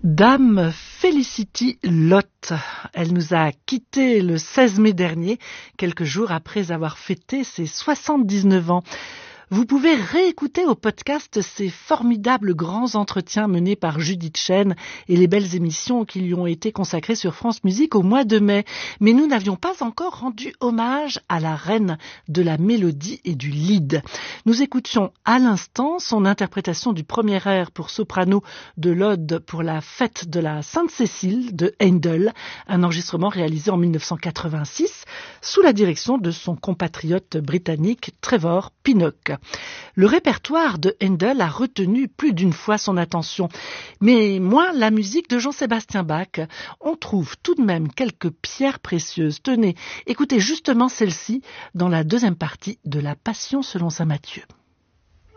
Dame Felicity Lott, elle nous a quittés le 16 mai dernier, quelques jours après avoir fêté ses 79 ans. Vous pouvez réécouter au podcast ces formidables grands entretiens menés par Judith Chen et les belles émissions qui lui ont été consacrées sur France Musique au mois de mai. Mais nous n'avions pas encore rendu hommage à la reine de la mélodie et du lead. Nous écoutions à l'instant son interprétation du premier air pour soprano de l'Ode pour la fête de la Sainte-Cécile de Handel, un enregistrement réalisé en 1986 sous la direction de son compatriote britannique Trevor Pinnock. Le répertoire de Handel a retenu plus d'une fois son attention, mais moins la musique de Jean-Sébastien Bach. On trouve tout de même quelques pierres précieuses. Tenez, écoutez justement celle-ci dans la deuxième partie de La Passion selon saint Matthieu.